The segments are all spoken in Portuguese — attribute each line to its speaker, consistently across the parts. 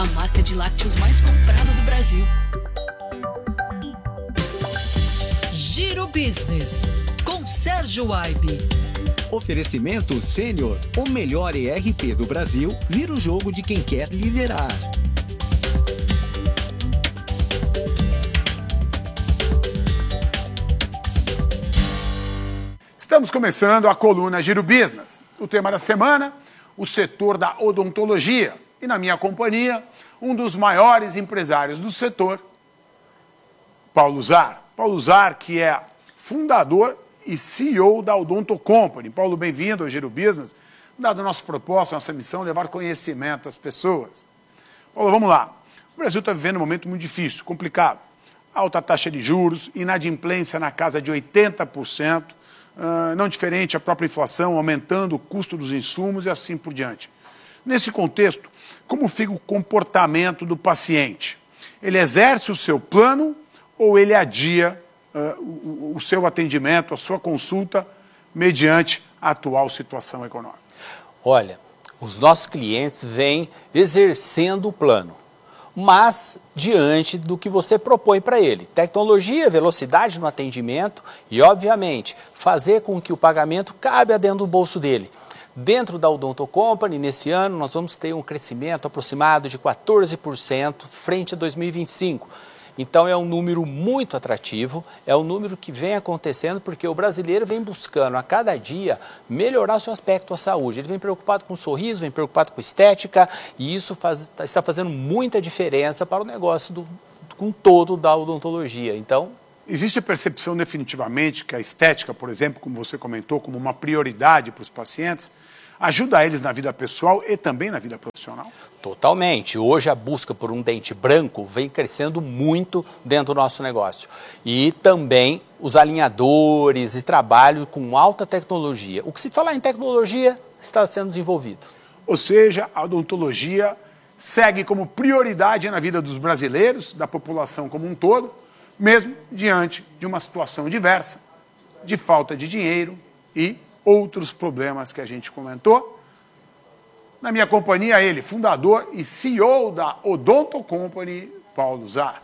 Speaker 1: a marca de lácteos mais comprada do Brasil. Giro Business, com Sérgio Aibe.
Speaker 2: Oferecimento Sênior, o melhor ERP do Brasil, vira o jogo de quem quer liderar.
Speaker 3: Estamos começando a coluna Giro Business. O tema da semana, o setor da odontologia. E na minha companhia, um dos maiores empresários do setor, Paulo Zar. Paulo Zar, que é fundador e CEO da Odonto Company. Paulo, bem-vindo ao Giro Business. Dado o nosso propósito, nossa missão, levar conhecimento às pessoas. Paulo, vamos lá. O Brasil está vivendo um momento muito difícil, complicado. Alta taxa de juros, inadimplência na casa de 80%, não diferente a própria inflação, aumentando o custo dos insumos e assim por diante. Nesse contexto, como fica o comportamento do paciente? Ele exerce o seu plano ou ele adia o seu atendimento, a sua consulta, mediante a atual situação econômica?
Speaker 4: Olha, os nossos clientes vêm exercendo o plano, mas diante do que você propõe para ele. Tecnologia, velocidade no atendimento e, obviamente, fazer com que o pagamento caiba dentro do bolso dele. Dentro da Odonto Company, nesse ano, nós vamos ter um crescimento aproximado de 14% frente a 2025. Então é um número muito atrativo, é um número que vem acontecendo porque o brasileiro vem buscando a cada dia melhorar o seu aspecto à saúde. Ele vem preocupado com o sorriso, vem preocupado com estética e isso está fazendo muita diferença para o negócio com todo da odontologia. Então,
Speaker 3: existe a percepção definitivamente que a estética, por exemplo, como você comentou, como uma prioridade para os pacientes, ajuda eles na vida pessoal e também na vida profissional?
Speaker 4: Totalmente. Hoje a busca por um dente branco vem crescendo muito dentro do nosso negócio. E também os alinhadores e trabalho com alta tecnologia. O que se falar em tecnologia está sendo desenvolvido.
Speaker 3: Ou seja, a odontologia segue como prioridade na vida dos brasileiros, da população como um todo, mesmo diante de uma situação diversa, de falta de dinheiro e outros problemas que a gente comentou. Na minha companhia, ele, fundador e CEO da Odonto Company, Paulo Zar.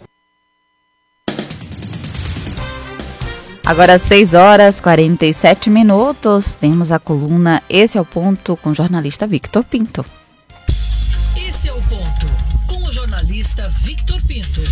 Speaker 5: Agora 6h47, temos a coluna Esse é o Ponto com o jornalista Victor Pinto.
Speaker 1: Esse é o Ponto, com o jornalista Victor Pinto.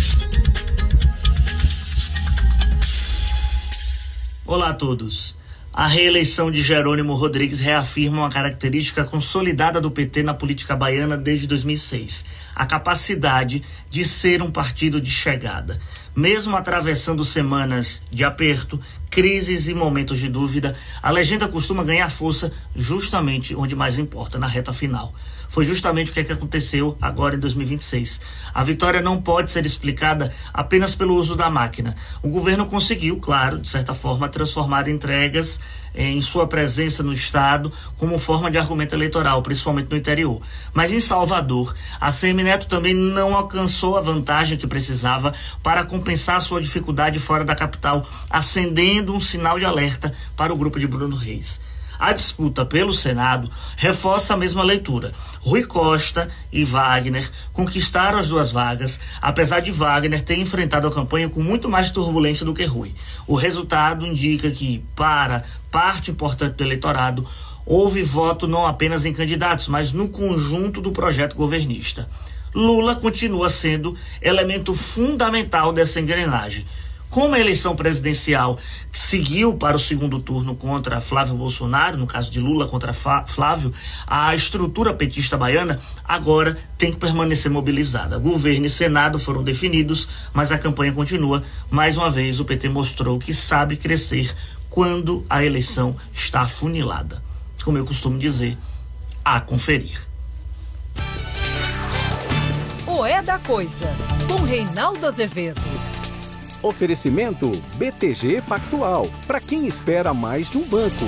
Speaker 6: Olá a todos. A reeleição de Jerônimo Rodrigues reafirma uma característica consolidada do PT na política baiana desde 2006, a capacidade de ser um partido de chegada. Mesmo atravessando semanas de aperto, crises e momentos de dúvida, a legenda costuma ganhar força justamente onde mais importa, na reta final. Foi justamente o que aconteceu agora em 2026. A vitória não pode ser explicada apenas pelo uso da máquina. O governo conseguiu, claro, de certa forma, transformar entregas em sua presença no Estado como forma de argumento eleitoral, principalmente no interior. Mas em Salvador, a Semineto também não alcançou a vantagem que precisava para compensar sua dificuldade fora da capital, acendendo um sinal de alerta para o grupo de Bruno Reis. A disputa pelo Senado reforça a mesma leitura. Rui Costa e Wagner conquistaram as duas vagas, apesar de Wagner ter enfrentado a campanha com muito mais turbulência do que Rui. O resultado indica que, para parte importante do eleitorado, houve voto não apenas em candidatos, mas no conjunto do projeto governista. Lula continua sendo elemento fundamental dessa engrenagem. Como a eleição presidencial seguiu para o segundo turno contra Flávio Bolsonaro, no caso de Lula contra Flávio, a estrutura petista baiana agora tem que permanecer mobilizada. Governo e Senado foram definidos, mas a campanha continua. Mais uma vez, o PT mostrou que sabe crescer quando a eleição está afunilada. Como eu costumo dizer, a conferir.
Speaker 1: O É da Coisa, com Reinaldo Azevedo.
Speaker 2: Oferecimento BTG Pactual, para quem espera mais de um banco.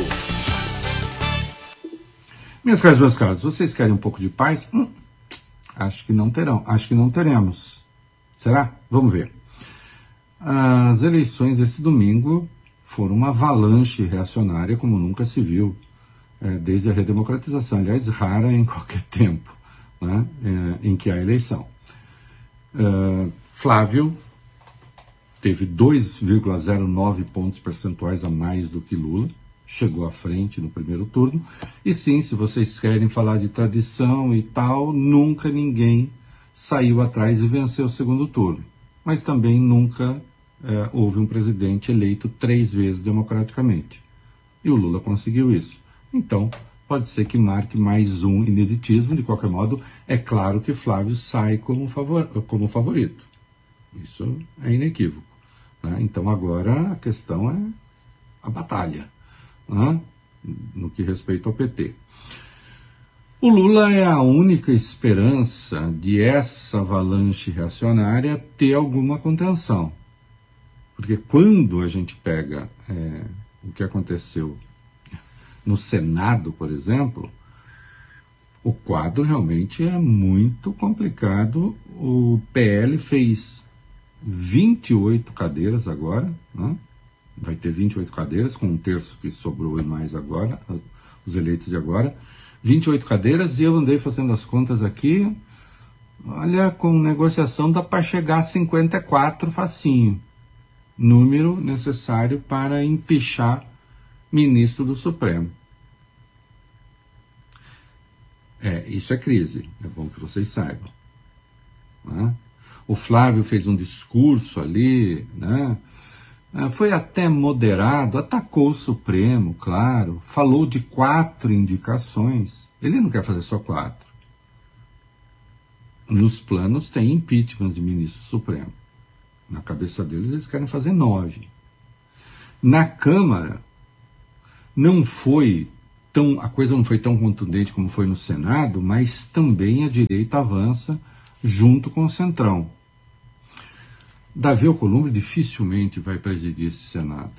Speaker 7: Minhas caras, meus caros, vocês querem um pouco de paz? Acho que não terão, acho que não teremos. Será? Vamos ver. As eleições desse domingo foram uma avalanche reacionária como nunca se viu desde a redemocratização, aliás, rara em qualquer tempo, né, em que há eleição. Flávio teve 2,09 pontos percentuais a mais do que Lula, chegou à frente no primeiro turno. E sim, se vocês querem falar de tradição e tal, nunca ninguém saiu atrás e venceu o segundo turno. Mas também nunca houve um presidente eleito 3 vezes democraticamente. E o Lula conseguiu isso. Então, pode ser que marque mais um ineditismo. De qualquer modo, é claro que Flávio sai como favorito. Isso é inequívoco. Né? Então, agora a questão é a batalha, né? No que respeita ao PT. O Lula é a única esperança de essa avalanche reacionária ter alguma contenção. Porque quando a gente pega o que aconteceu no Senado, por exemplo, o quadro realmente é muito complicado. O PL fez 28 cadeiras agora, né? Vai ter 28 cadeiras, com 1/3 que sobrou e mais agora, os eleitos de agora. 28 cadeiras, e eu andei fazendo as contas aqui, olha, com negociação dá para chegar a 54 facinho. Número necessário para empichar ministro do Supremo. Isso é crise, é bom que vocês saibam. Né? O Flávio fez um discurso ali, né? Foi até moderado, atacou o Supremo, claro, falou de 4 indicações. Ele não quer fazer só 4. Nos planos tem impeachment de ministro do Supremo. Na cabeça deles, eles querem fazer 9. Na Câmara, a coisa não foi tão contundente como foi no Senado, mas também a direita avança junto com o Centrão. Davi Alcolumbre dificilmente vai presidir esse Senado.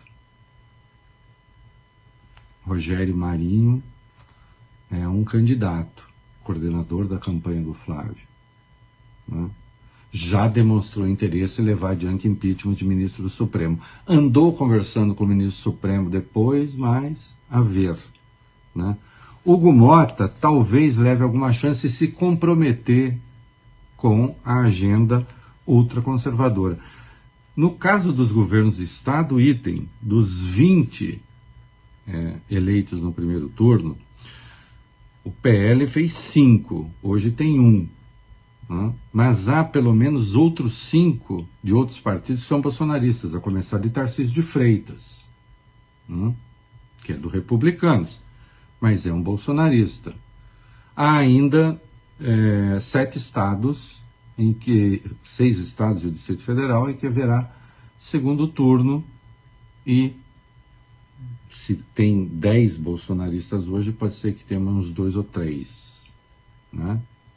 Speaker 7: Rogério Marinho é um candidato, coordenador da campanha do Flávio, né? Já demonstrou interesse em levar adiante impeachment de ministro do Supremo. Andou conversando com o ministro do Supremo depois, mas a ver, né? Hugo Mota talvez leve alguma chance de se comprometer com a agenda ultraconservadora. No caso dos governos de Estado, idem, dos 20 eleitos no primeiro turno, o PL fez 5, hoje tem 1. Né? Mas há pelo menos outros 5 de outros partidos que são bolsonaristas, a começar de Tarcísio de Freitas, que é do Republicanos, mas é um bolsonarista. Há ainda 7 estados, 6 estados e o Distrito Federal, em que haverá segundo turno, e se tem 10 bolsonaristas hoje, pode ser que tenha uns 2 ou 3. Né?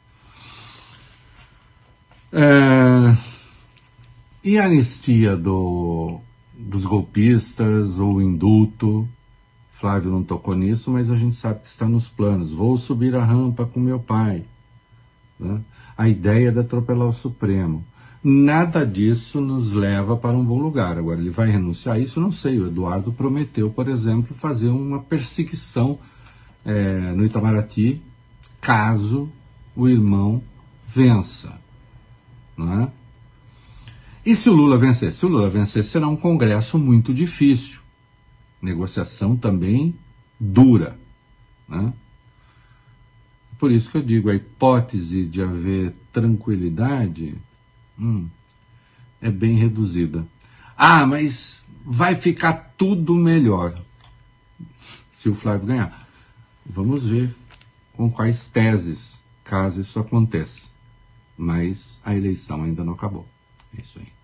Speaker 7: E a anistia dos golpistas, ou indulto? Flávio não tocou nisso, mas a gente sabe que está nos planos. Vou subir a rampa com meu pai. Né? A ideia de atropelar o Supremo. Nada disso nos leva para um bom lugar. Agora, ele vai renunciar a isso? Não sei. O Eduardo prometeu, por exemplo, fazer uma perseguição no Itamaraty, caso o irmão vença. Não é? E se o Lula vencer? Se o Lula vencer, será um congresso muito difícil. Negociação também dura. Né? Por isso que eu digo, a hipótese de haver tranquilidade é bem reduzida. Mas vai ficar tudo melhor se o Flávio ganhar. Vamos ver com quais teses, caso isso aconteça. Mas a eleição ainda não acabou. É isso aí.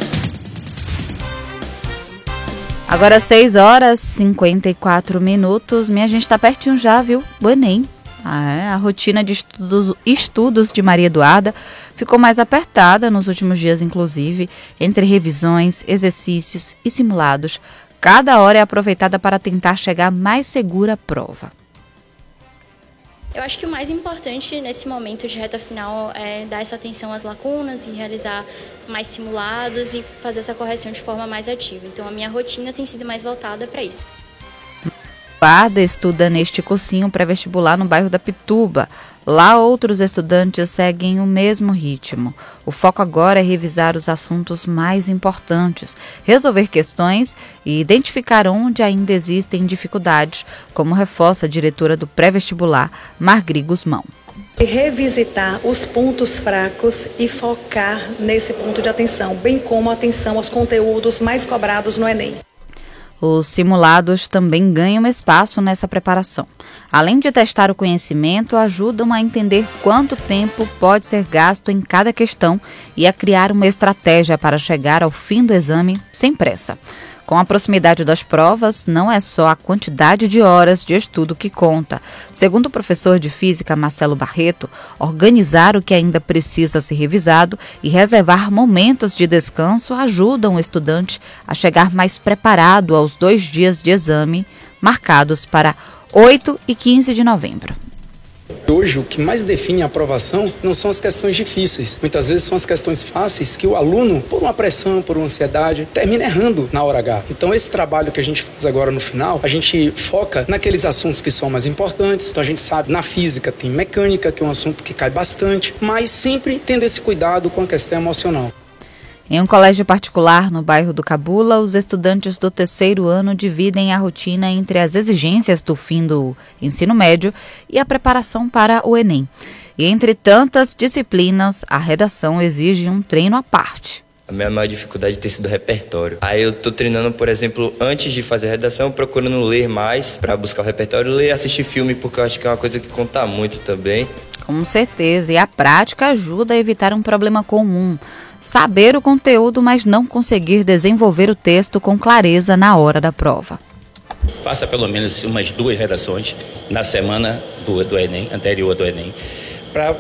Speaker 5: Agora 6h54. Minha gente tá pertinho já, viu? O Enem. A rotina de estudos de Maria Eduarda ficou mais apertada nos últimos dias, inclusive, entre revisões, exercícios e simulados. Cada hora é aproveitada para tentar chegar mais segura à prova.
Speaker 8: Eu acho que o mais importante nesse momento de reta final é dar essa atenção às lacunas e realizar mais simulados e fazer essa correção de forma mais ativa. Então a minha rotina tem sido mais voltada para isso.
Speaker 5: Guarda estuda neste cursinho pré-vestibular no bairro da Pituba. Lá outros estudantes seguem o mesmo ritmo. O foco agora é revisar os assuntos mais importantes, resolver questões e identificar onde ainda existem dificuldades, como reforça a diretora do pré-vestibular, Margri Guzmão.
Speaker 9: Revisitar os pontos fracos e focar nesse ponto de atenção, bem como a atenção aos conteúdos mais cobrados no Enem.
Speaker 5: Os simulados também ganham espaço nessa preparação. Além de testar o conhecimento, ajudam a entender quanto tempo pode ser gasto em cada questão e a criar uma estratégia para chegar ao fim do exame sem pressa. Com a proximidade das provas, não é só a quantidade de horas de estudo que conta. Segundo o professor de física Marcelo Barreto, organizar o que ainda precisa ser revisado e reservar momentos de descanso ajudam o estudante a chegar mais preparado aos 2 dias de exame, marcados para 8 e 15 de novembro.
Speaker 10: Hoje, o que mais define a aprovação não são as questões difíceis. Muitas vezes são as questões fáceis que o aluno, por uma pressão, por uma ansiedade, termina errando na hora H. Então, esse trabalho que a gente faz agora no final, a gente foca naqueles assuntos que são mais importantes. Então, a gente sabe, na física tem mecânica, que é um assunto que cai bastante, mas sempre tendo esse cuidado com a questão emocional.
Speaker 5: Em um colégio particular no bairro do Cabula, os estudantes do 3º ano dividem a rotina entre as exigências do fim do ensino médio e a preparação para o Enem. E entre tantas disciplinas, a redação exige um treino à parte.
Speaker 11: A minha maior dificuldade tem sido o repertório. Aí eu tô treinando, por exemplo, antes de fazer a redação, procurando ler mais para buscar o repertório, ler e assistir filme, porque eu acho que é uma coisa que conta muito também.
Speaker 5: Com certeza, e a prática ajuda a evitar um problema comum. Saber o conteúdo, mas não conseguir desenvolver o texto com clareza na hora da prova.
Speaker 12: Faça pelo menos umas 2 redações na semana do Enem, anterior do Enem, para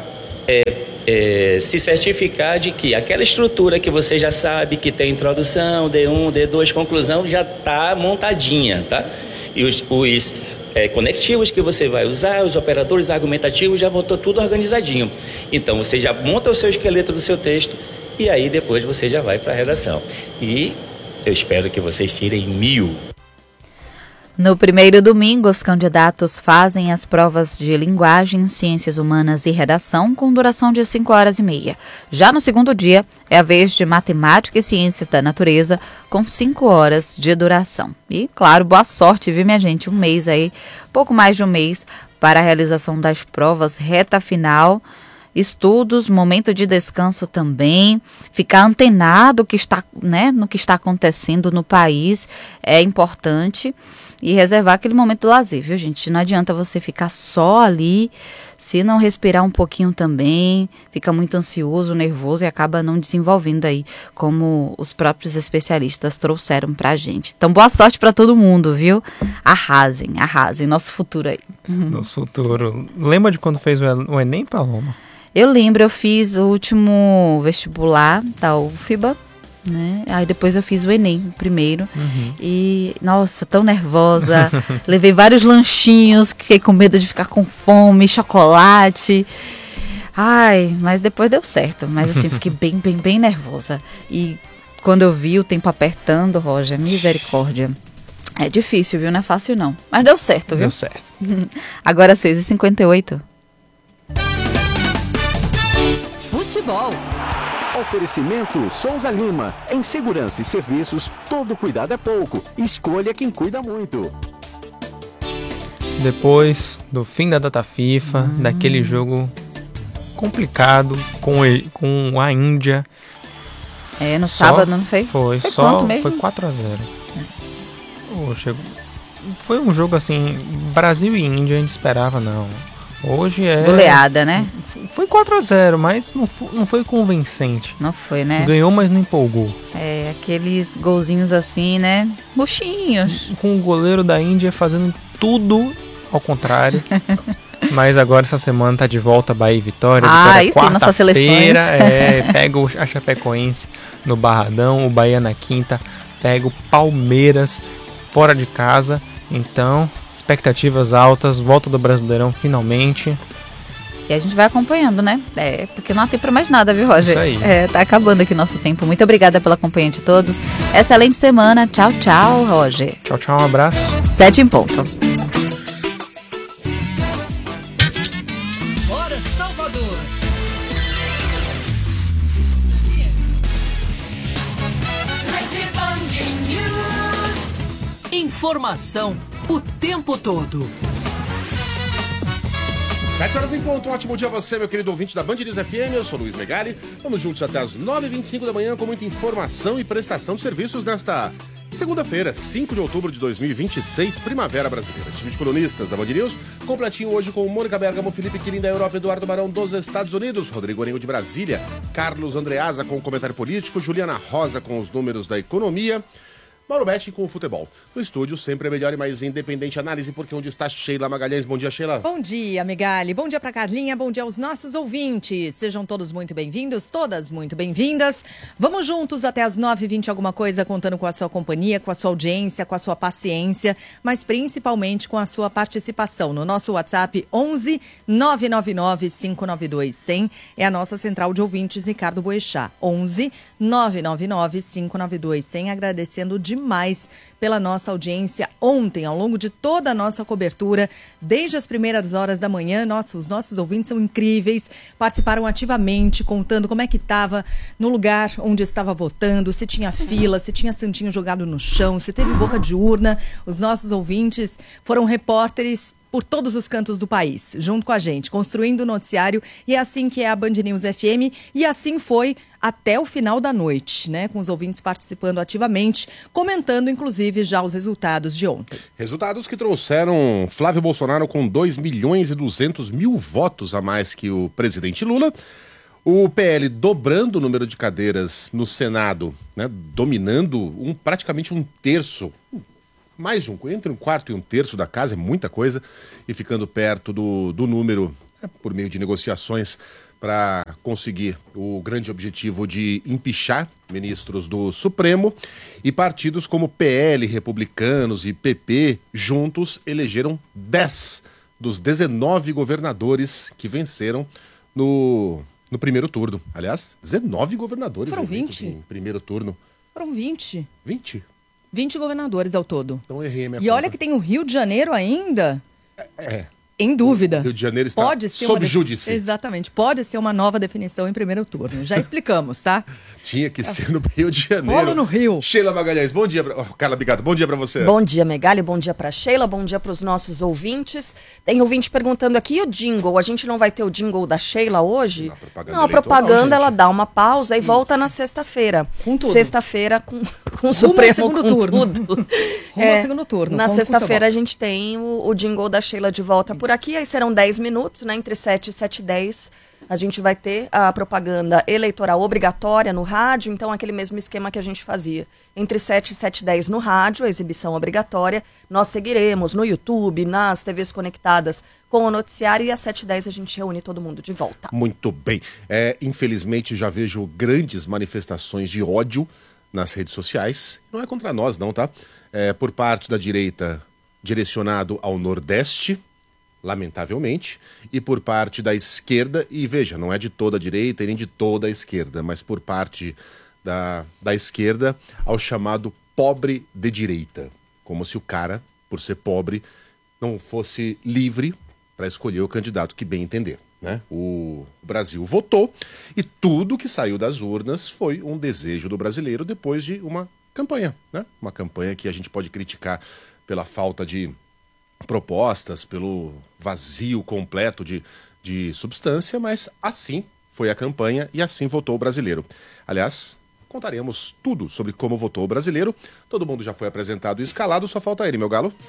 Speaker 12: se certificar de que aquela estrutura que você já sabe, que tem introdução, D1, D2, conclusão, já está montadinha, tá? E os conectivos que você vai usar, os operadores argumentativos, já voltou tudo organizadinho. Então, você já monta o seu esqueleto do seu texto e aí depois você já vai para a redação. E eu espero que vocês tirem 1000.
Speaker 5: No primeiro domingo, os candidatos fazem as provas de linguagem, ciências humanas e redação com duração de 5 horas e meia. Já no segundo dia, é a vez de matemática e ciências da natureza com 5 horas de duração. E, claro, boa sorte, viu, minha gente? Um mês aí, pouco mais de um mês para a realização das provas, reta final, estudos, momento de descanso também, ficar antenado no que está acontecendo no país é importante. E reservar aquele momento do lazer, viu, gente? Não adianta você ficar só ali, se não respirar um pouquinho também, fica muito ansioso, nervoso e acaba não desenvolvendo aí, como os próprios especialistas trouxeram pra gente. Então, boa sorte pra todo mundo, viu? Arrasem, nosso futuro aí.
Speaker 13: Nosso futuro. Lembra de quando fez o Enem, Paloma?
Speaker 5: Eu lembro, eu fiz o último vestibular da UFBA, né? Aí depois eu fiz o Enem, o primeiro. E, nossa, tão nervosa. Levei vários lanchinhos, fiquei com medo de ficar com fome, chocolate. Ai, mas depois deu certo. Mas assim, fiquei bem nervosa. E quando eu vi o tempo apertando, Roger, misericórdia. É difícil, viu? Não é fácil não. Mas deu certo, viu?
Speaker 13: Deu certo.
Speaker 5: Agora 6h58.
Speaker 2: Futebol. Oferecimento Souza Lima. Em segurança e serviços, todo cuidado é pouco. Escolha quem cuida muito.
Speaker 13: Depois do fim da data FIFA, daquele jogo complicado com a Índia.
Speaker 5: No sábado, não foi?
Speaker 13: Foi
Speaker 5: quanto mesmo?
Speaker 13: Foi 4-0. Foi um jogo assim, Brasil e Índia, a gente esperava, não. Hoje é...
Speaker 5: Goleada, né?
Speaker 13: Foi 4-0, mas não foi convincente.
Speaker 5: Não foi, né?
Speaker 13: Ganhou, mas não empolgou.
Speaker 5: Aqueles golzinhos assim, né? Murchinhos.
Speaker 13: Com o goleiro da Índia fazendo tudo ao contrário. Mas agora essa semana tá de volta Bahia e Vitória.
Speaker 5: Aí sim, nossas seleções.
Speaker 13: Pega a Chapecoense no Barradão, o Bahia na quinta, pega o Palmeiras fora de casa. Então, expectativas altas, volta do Brasileirão finalmente.
Speaker 5: E a gente vai acompanhando, né? Porque não há tempo para mais nada, viu, Roger?
Speaker 13: Isso aí.
Speaker 5: Tá acabando aqui nosso tempo. Muito obrigada pela companhia de todos. Excelente semana. Tchau, Roger.
Speaker 13: Tchau, um abraço.
Speaker 5: 7 em ponto.
Speaker 1: Informação o tempo todo.
Speaker 14: 7 horas em ponto, ótimo dia a você, meu querido ouvinte da Band News FM, eu sou Luiz Megali, vamos juntos até as 9h25 da manhã com muita informação e prestação de serviços nesta segunda-feira, 5 de outubro de 2026, Primavera Brasileira. Time de colunistas da Band News, completinho hoje com Mônica Bergamo, Felipe Quirim da Europa, Eduardo Barão dos Estados Unidos, Rodrigo Orengo de Brasília, Carlos Andreasa com o comentário político, Juliana Rosa com os números da economia, Mauro Betti com o futebol. No estúdio, sempre a melhor e mais independente análise, porque onde está Sheila Magalhães. Bom dia, Sheila.
Speaker 15: Bom dia, Megali. Bom dia pra Carlinha, bom dia aos nossos ouvintes. Sejam todos muito bem-vindos, todas muito bem-vindas. Vamos juntos até as 9h20 alguma coisa, contando com a sua companhia, com a sua audiência, com a sua paciência, mas principalmente com a sua participação. No nosso WhatsApp, 11 999 592 100, é a nossa central de ouvintes, Ricardo Boechat. 11 999 592 100, agradecendo demais pela nossa audiência ontem, ao longo de toda a nossa cobertura, desde as primeiras horas da manhã. Os nossos ouvintes são incríveis, participaram ativamente, contando como é que estava no lugar onde estava votando, se tinha fila, se tinha santinho jogado no chão, se teve boca de urna. Os nossos ouvintes foram repórteres por todos os cantos do país, junto com a gente, construindo o noticiário, e é assim que é a Band News FM, e assim foi até o final da noite, né? Com os ouvintes participando ativamente, comentando, inclusive, já os resultados de ontem.
Speaker 14: Resultados que trouxeram Flávio Bolsonaro com 2.200.000 votos a mais que o presidente Lula, o PL dobrando o número de cadeiras no Senado, né? Dominando praticamente um terço, mais entre um quarto e um terço da casa, é muita coisa, e ficando perto do número, por meio de negociações, para conseguir o grande objetivo de empichar ministros do Supremo, e partidos como PL, Republicanos e PP, juntos, elegeram 10 dos 19 governadores que venceram no primeiro turno. Aliás, 19 governadores.
Speaker 15: Foram 20?
Speaker 14: Em primeiro turno.
Speaker 15: Foram 20.
Speaker 14: 20?
Speaker 15: 20 governadores ao todo.
Speaker 14: Então errei a minha
Speaker 15: E
Speaker 14: conta.
Speaker 15: olha que tem o Rio de Janeiro ainda.
Speaker 14: É.
Speaker 15: Em dúvida.
Speaker 14: O Rio de Janeiro está sob júdice.
Speaker 15: Exatamente. Pode ser uma nova definição em primeiro turno. Já explicamos, tá?
Speaker 14: Tinha que ser no Rio de Janeiro.
Speaker 15: Rolo no Rio.
Speaker 14: Sheila Magalhães, bom dia. Carla Bigato, bom dia pra você.
Speaker 16: Bom dia, Megali. Bom dia pra Sheila. Bom dia pros nossos ouvintes. Tem ouvinte perguntando aqui, e o jingle? A gente não vai ter o jingle da Sheila hoje? Não, a propaganda ela dá uma pausa e volta na sexta-feira.
Speaker 15: Com tudo.
Speaker 16: Sexta-feira com o Supremo
Speaker 15: segundo
Speaker 16: com
Speaker 15: turno.
Speaker 16: tudo.
Speaker 15: Rumo ao segundo turno.
Speaker 16: Na
Speaker 15: Conto com
Speaker 16: sexta-feira
Speaker 15: seu
Speaker 16: a gente tem o jingle da Sheila de volta por aqui. Aí serão 10 minutos, né? Entre 7 e 7h10. A gente vai ter a propaganda eleitoral obrigatória no rádio, então aquele mesmo esquema que a gente fazia. Entre 7 e 7h10 no rádio, a exibição obrigatória. Nós seguiremos no YouTube, nas TVs conectadas com o noticiário, e às 7h10 a gente reúne todo mundo de volta.
Speaker 14: Muito bem. Infelizmente já vejo grandes manifestações de ódio nas redes sociais. Não é contra nós não, tá? Por parte da direita, direcionado ao Nordeste, lamentavelmente, e por parte da esquerda, e veja, não é de toda a direita e nem de toda a esquerda, mas por parte da esquerda ao chamado pobre de direita, como se o cara, por ser pobre, não fosse livre para escolher o candidato que bem entender, né? O Brasil votou e tudo que saiu das urnas foi um desejo do brasileiro depois de uma campanha, né? Uma campanha que a gente pode criticar pela falta de propostas, pelo vazio completo de substância, mas assim foi a campanha e assim votou o brasileiro. Aliás, contaremos tudo sobre como votou o brasileiro. Todo mundo já foi apresentado e escalado, só falta ele, meu galo.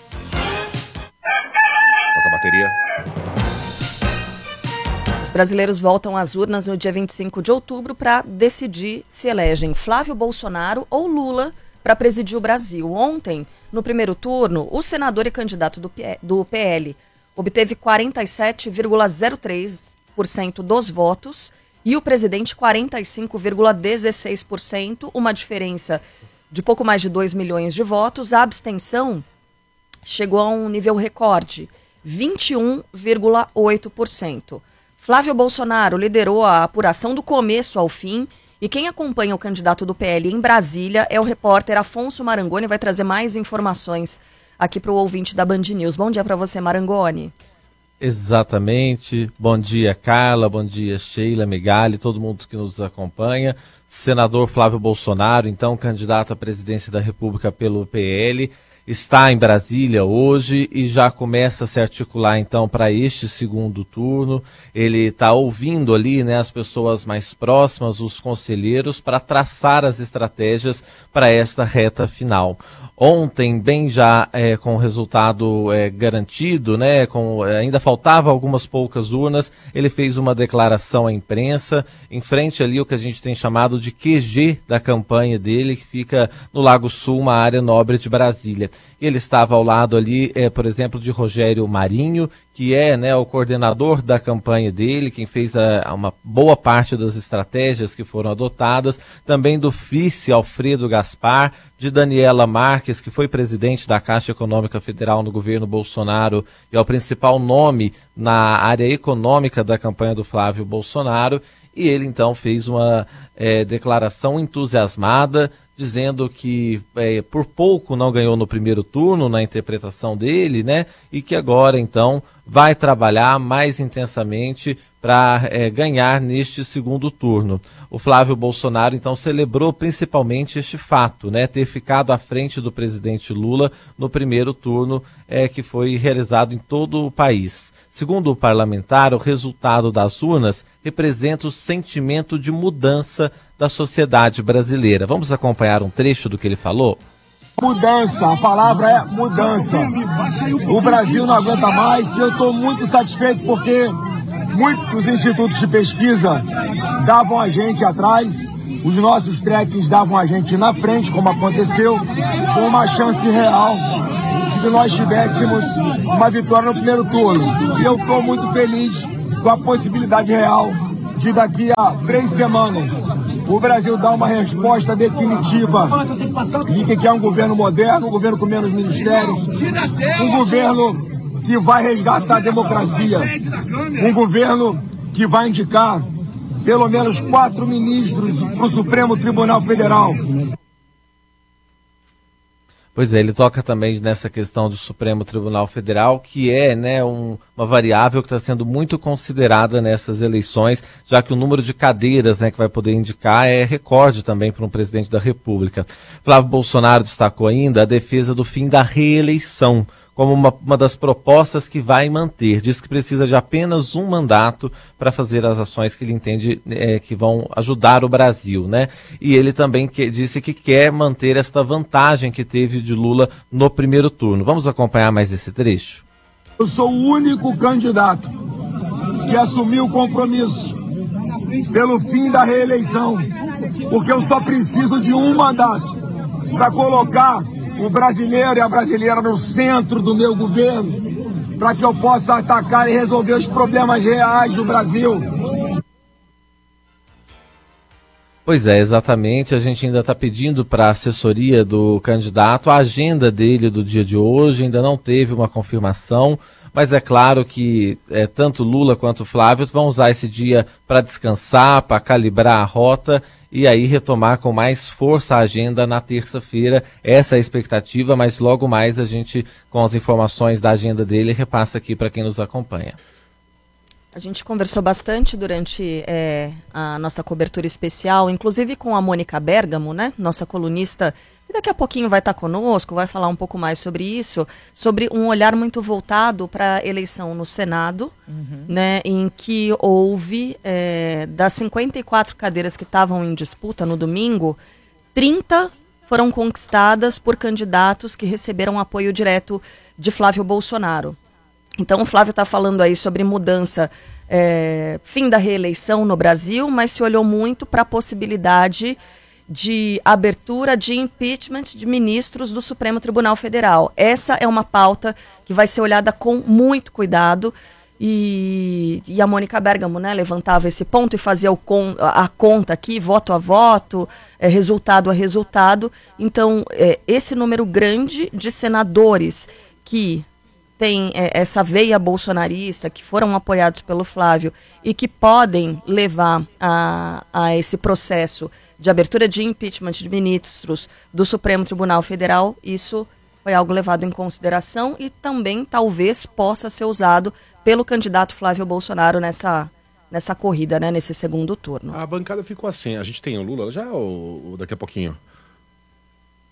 Speaker 14: Toca a bateria.
Speaker 16: Os brasileiros voltam às urnas no dia 25 de outubro para decidir se elegem Flávio Bolsonaro ou Lula para presidir o Brasil. Ontem, no primeiro turno, o senador e candidato do PL obteve 47,03% dos votos e o presidente 45,16%, uma diferença de pouco mais de 2 milhões de votos. A abstenção chegou a um nível recorde, 21,8%. Flávio Bolsonaro liderou a apuração do começo ao fim. E quem acompanha o candidato do PL em Brasília é o repórter Afonso Marangoni, vai trazer mais informações aqui para o ouvinte da Band News. Bom dia para você, Marangoni.
Speaker 17: Exatamente. Bom dia, Carla. Bom dia, Sheila, Megali, todo mundo que nos acompanha. Senador Flávio Bolsonaro, então candidato à presidência da República pelo PL. está em Brasília hoje e já começa a se articular então para este segundo turno. Ele está ouvindo ali, né, as pessoas mais próximas, os conselheiros, para traçar as estratégias para esta reta final. Ontem, bem já com o resultado garantido, né, ainda faltava algumas poucas urnas, ele fez uma declaração à imprensa, em frente ali o que a gente tem chamado de QG da campanha dele, que fica no Lago Sul, uma área nobre de Brasília. E ele estava ao lado ali, por exemplo, de Rogério Marinho, que é, né, o coordenador da campanha dele, quem fez uma boa parte das estratégias que foram adotadas, também do vice Alfredo Gaspar, de Daniela Marques, que foi presidente da Caixa Econômica Federal no governo Bolsonaro e é o principal nome na área econômica da campanha do Flávio Bolsonaro, e ele então fez uma declaração entusiasmada, dizendo que por pouco não ganhou no primeiro turno, na interpretação dele, né? E que agora, então, vai trabalhar mais intensamente para ganhar neste segundo turno. O Flávio Bolsonaro, então, celebrou principalmente este fato, né? Ter ficado à frente do presidente Lula no primeiro turno, que foi realizado em todo o país. Segundo o parlamentar, o resultado das urnas representa o sentimento de mudança da sociedade brasileira. Vamos acompanhar um trecho do que ele falou?
Speaker 18: Mudança, a palavra é mudança. O Brasil não aguenta mais e eu estou muito satisfeito porque muitos institutos de pesquisa davam a gente atrás, os nossos trackings davam a gente na frente, como aconteceu, com uma chance real de que nós tivéssemos uma vitória no primeiro turno. E eu estou muito feliz com a possibilidade real de daqui a 3 semanas o Brasil dar uma resposta definitiva de que quer um governo moderno, um governo com menos ministérios, um governo que vai resgatar a democracia, um governo que vai indicar pelo menos 4 ministros para o Supremo Tribunal Federal.
Speaker 17: Pois é, ele toca também nessa questão do Supremo Tribunal Federal, que é, né, uma variável que está sendo muito considerada nessas eleições, já que o número de cadeiras, né, que vai poder indicar é recorde também para um presidente da República. Flávio Bolsonaro destacou ainda a defesa do fim da reeleição, como uma das propostas que vai manter. Diz que precisa de apenas um mandato para fazer as ações que ele entende que vão ajudar o Brasil, né? E ele também disse que quer manter esta vantagem que teve de Lula no primeiro turno. Vamos acompanhar mais esse trecho?
Speaker 18: Eu sou o único candidato que assumiu o compromisso pelo fim da reeleição, porque eu só preciso de um mandato para colocar o brasileiro e a brasileira no centro do meu governo, para que eu possa atacar e resolver os problemas reais do Brasil.
Speaker 17: Pois é, exatamente. A gente ainda está pedindo para a assessoria do candidato a agenda dele do dia de hoje, ainda não teve uma confirmação, mas é claro que tanto Lula quanto Flávio vão usar esse dia para descansar, para calibrar a rota e aí retomar com mais força a agenda na terça-feira. Essa é a expectativa, mas logo mais a gente, com as informações da agenda dele, repassa aqui para quem nos acompanha.
Speaker 16: A gente conversou bastante durante a nossa cobertura especial, inclusive com a Mônica Bergamo, né, nossa colunista, e daqui a pouquinho vai estar conosco, vai falar um pouco mais sobre isso, sobre um olhar muito voltado para a eleição no Senado, né, em que houve, das 54 cadeiras que estavam em disputa no domingo, 30 foram conquistadas por candidatos que receberam apoio direto de Flávio Bolsonaro. Então o Flávio está falando aí sobre mudança, fim da reeleição no Brasil, mas se olhou muito para a possibilidade de abertura de impeachment de ministros do Supremo Tribunal Federal. Essa é uma pauta que vai ser olhada com muito cuidado e a Mônica Bergamo, né, levantava esse ponto e fazia a conta aqui, voto a voto, resultado a resultado. Então, esse número grande de senadores que tem essa veia bolsonarista, que foram apoiados pelo Flávio e que podem levar a esse processo de abertura de impeachment de ministros do Supremo Tribunal Federal, isso foi algo levado em consideração e também talvez possa ser usado pelo candidato Flávio Bolsonaro nessa corrida, né, nesse segundo turno.
Speaker 14: A bancada ficou assim, a gente tem o Lula já ou daqui a pouquinho?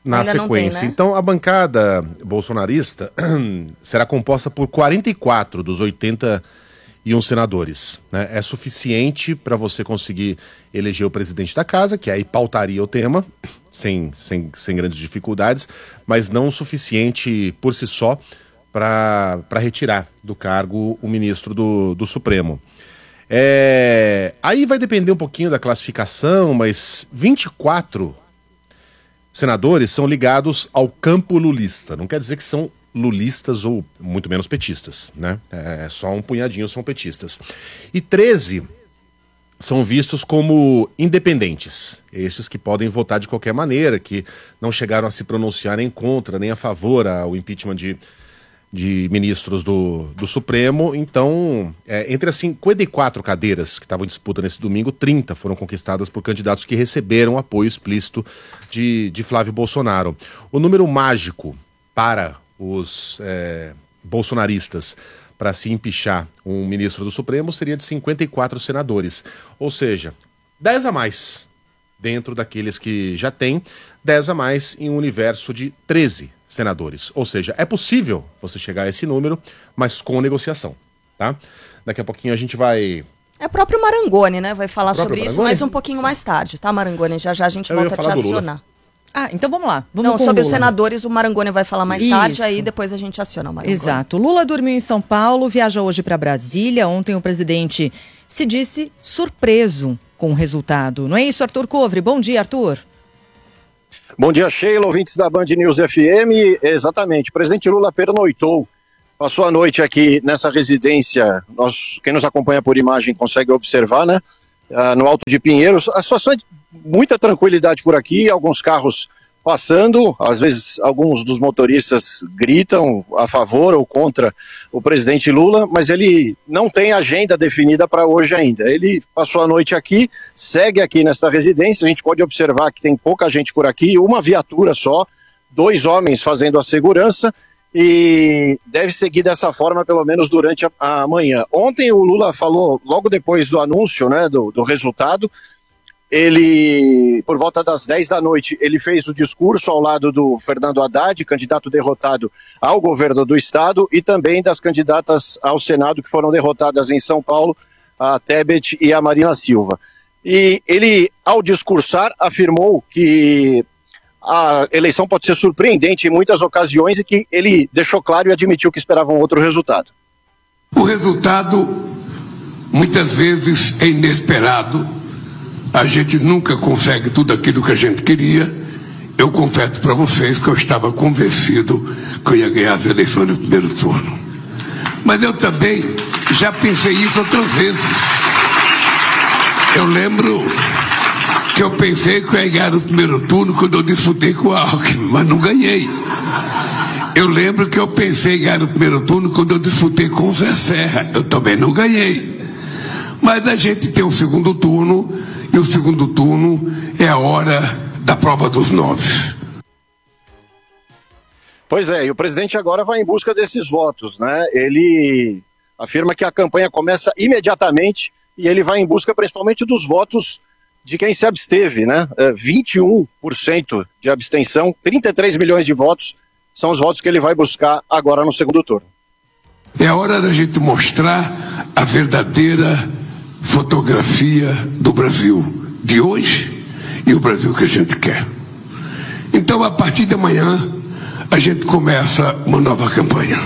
Speaker 14: na
Speaker 16: Ainda
Speaker 14: sequência.
Speaker 16: não tem, né?
Speaker 14: Então, a bancada bolsonarista será composta por 44 dos 81 senadores. Né? É suficiente para você conseguir eleger o presidente da casa, que aí pautaria o tema, sem grandes dificuldades, mas não o suficiente por si só para retirar do cargo o ministro do Supremo. Aí vai depender um pouquinho da classificação, mas 24 senadores são ligados ao campo lulista. Não quer dizer que são lulistas ou muito menos petistas, né? Só um punhadinho são petistas. E 13 são vistos como independentes. Esses que podem votar de qualquer maneira, que não chegaram a se pronunciar nem contra, nem a favor ao impeachment de ministros do Supremo. Então, entre as 54 cadeiras que estavam em disputa nesse domingo, 30 foram conquistadas por candidatos que receberam apoio explícito de Flávio Bolsonaro. O número mágico para os bolsonaristas para se empichar um ministro do Supremo seria de 54 senadores. Ou seja, 10 a mais dentro daqueles que já tem, 10 a mais em um universo de 13 senadores. Ou seja, é possível você chegar a esse número, mas com negociação, tá? Daqui a pouquinho a gente vai...
Speaker 16: É o próprio Marangoni, né? Vai falar sobre
Speaker 14: Marangoni?
Speaker 16: isso, mas um pouquinho mais tarde, tá, Marangoni? Já a gente volta a te acionar.
Speaker 15: Então vamos lá. Vamos
Speaker 16: Não,
Speaker 15: com
Speaker 16: sobre
Speaker 15: o
Speaker 16: os
Speaker 15: Lula.
Speaker 16: senadores, o Marangoni vai falar mais
Speaker 15: Isso.
Speaker 16: tarde, aí depois a gente aciona o Marangoni.
Speaker 15: Exato. Lula dormiu em São Paulo, viaja hoje para Brasília. Ontem o presidente se disse surpreso com o resultado. Não é isso, Arthur Covre? Bom dia, Arthur.
Speaker 19: Bom dia, Sheila, ouvintes da Band News FM. Exatamente, o presidente Lula pernoitou, passou a noite aqui nessa residência. Quem nos acompanha por imagem consegue observar, né? No Alto de Pinheiros. A situação é de muita tranquilidade por aqui, alguns carros passando, às vezes alguns dos motoristas gritam a favor ou contra o presidente Lula, mas ele não tem agenda definida para hoje ainda. Ele passou a noite aqui, segue aqui nesta residência, a gente pode observar que tem pouca gente por aqui, uma viatura só, 2 homens fazendo a segurança e deve seguir dessa forma pelo menos durante a manhã. Ontem o Lula falou, logo depois do anúncio, né, do resultado, ele, por volta das 10 da noite, ele fez o discurso ao lado do Fernando Haddad, candidato derrotado ao governo do estado, e também das candidatas ao Senado que foram derrotadas em São Paulo, a Tebet e a Marina Silva. E ele, ao discursar, afirmou que a eleição pode ser surpreendente em muitas ocasiões e que ele deixou claro e admitiu que esperava um outro resultado.
Speaker 20: O resultado, muitas vezes, é inesperado. A gente nunca consegue tudo aquilo que a gente queria. Eu confesso para vocês que eu estava convencido que eu ia ganhar as eleições no primeiro turno. Mas eu também já pensei isso outras vezes. Eu lembro que eu pensei que eu ia ganhar no primeiro turno quando eu disputei com o Alckmin, mas não ganhei. Eu lembro que eu pensei em ganhar no primeiro turno quando eu disputei com o Zé Serra. Eu também não ganhei. Mas a gente tem um segundo turno, e o segundo turno é a hora da prova dos 9.
Speaker 19: Pois é, e o presidente agora vai em busca desses votos, né? Ele afirma que a campanha começa imediatamente e ele vai em busca principalmente dos votos de quem se absteve, né? 21% de abstenção, 33 milhões de votos são os votos que ele vai buscar agora no segundo turno.
Speaker 20: É a hora da gente mostrar a verdadeira fotografia do Brasil de hoje e o Brasil que a gente quer. Então, a partir de amanhã, a gente começa uma nova campanha.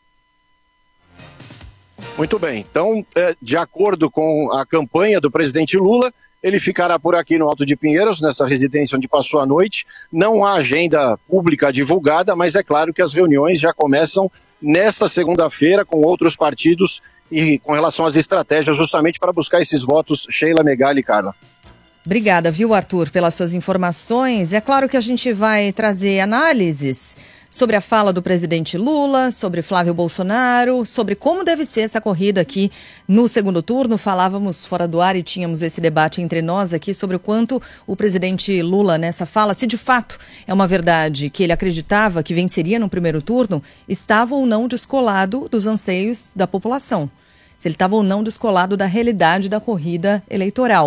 Speaker 19: Muito bem, então, de acordo com a campanha do presidente Lula, ele ficará por aqui no Alto de Pinheiros, nessa residência onde passou a noite. Não há agenda pública divulgada, mas é claro que as reuniões já começam nesta segunda-feira com outros partidos e com relação às estratégias justamente para buscar esses votos. Sheila, Megali e Carla.
Speaker 15: Obrigada, viu, Arthur, pelas suas informações. É claro que a gente vai trazer análises sobre a fala do presidente Lula, sobre Flávio Bolsonaro, sobre como deve ser essa corrida aqui no segundo turno. Falávamos fora do ar e tínhamos esse debate entre nós aqui sobre o quanto o presidente Lula nessa fala, se de fato é uma verdade que ele acreditava que venceria no primeiro turno, estava ou não descolado dos anseios da população, se ele estava ou não descolado da realidade da corrida eleitoral.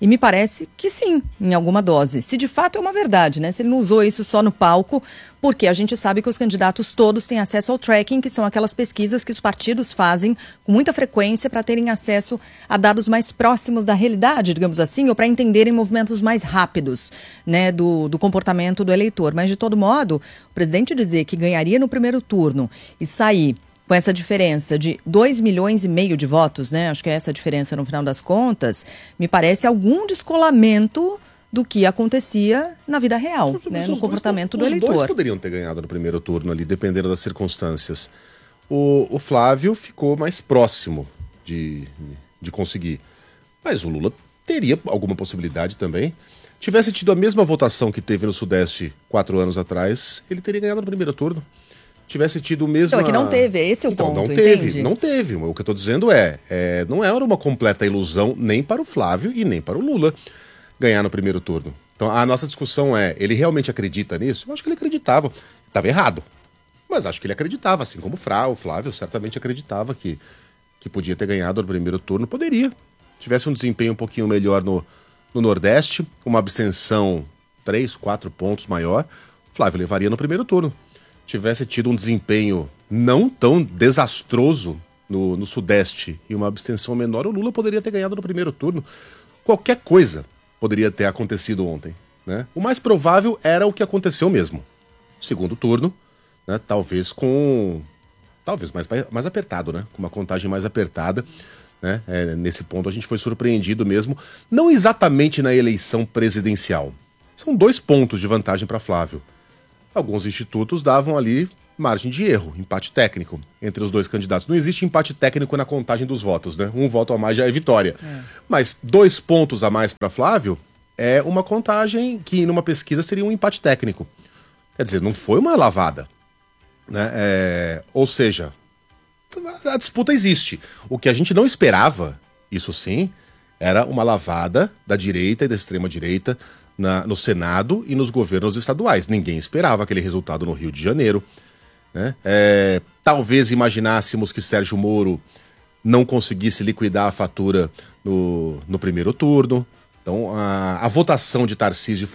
Speaker 15: E me parece que sim, em alguma dose. Se de fato é uma verdade, né? Se ele não usou isso só no palco, porque a gente sabe que os candidatos todos têm acesso ao tracking, que são aquelas pesquisas que os partidos fazem com muita frequência para terem acesso a dados mais próximos da realidade, digamos assim, ou para entenderem movimentos mais rápidos, né, do comportamento do eleitor. Mas, de todo modo, o presidente dizer que ganharia no primeiro turno e sair com essa diferença de 2,5 milhões de votos, né? Acho que é essa a diferença no final das contas, me parece algum descolamento do que acontecia na vida real, né? No comportamento do eleitor.
Speaker 14: Os dois poderiam ter ganhado no primeiro turno ali, dependendo das circunstâncias. O Flávio ficou mais próximo de conseguir. Mas o Lula teria alguma possibilidade também. Tivesse tido a mesma votação que teve no Sudeste 4 anos atrás, ele teria ganhado no primeiro turno. Tivesse tido o mesmo.
Speaker 15: Então, é que não teve, esse é o ponto,
Speaker 14: não
Speaker 15: entende?
Speaker 14: teve, não teve. O que eu estou dizendo não era uma completa ilusão nem para o Flávio e nem para o Lula ganhar no primeiro turno. Então, a nossa discussão ele realmente acredita nisso? Eu acho que ele acreditava. Estava errado, mas acho que ele acreditava, assim como o Flávio certamente acreditava que podia ter ganhado no primeiro turno. Poderia. Tivesse um desempenho um pouquinho melhor no Nordeste, uma abstenção 3, 4 pontos maior, o Flávio levaria no primeiro turno. Tivesse tido um desempenho não tão desastroso no Sudeste e uma abstenção menor, o Lula poderia ter ganhado no primeiro turno. Qualquer coisa poderia ter acontecido ontem, né? O mais provável era o que aconteceu mesmo. Segundo turno, né? Talvez mais apertado, né? Com uma contagem mais apertada, né? Nesse ponto a gente foi surpreendido mesmo, não exatamente na eleição presidencial. São 2 pontos de vantagem para Flávio. Alguns institutos davam ali margem de erro, empate técnico entre os 2 candidatos. Não existe empate técnico na contagem dos votos, né? 1 voto a mais já é vitória. Mas 2 pontos a mais para Flávio é uma contagem que numa pesquisa seria um empate técnico. Quer dizer, não foi uma lavada, né? Ou seja, a disputa existe. O que a gente não esperava, isso sim, era uma lavada da direita e da extrema-direita no Senado e nos governos estaduais. Ninguém esperava aquele resultado no Rio de Janeiro, né? Talvez imaginássemos que Sérgio Moro não conseguisse liquidar a fatura no primeiro turno. Então, a votação de Tarcísio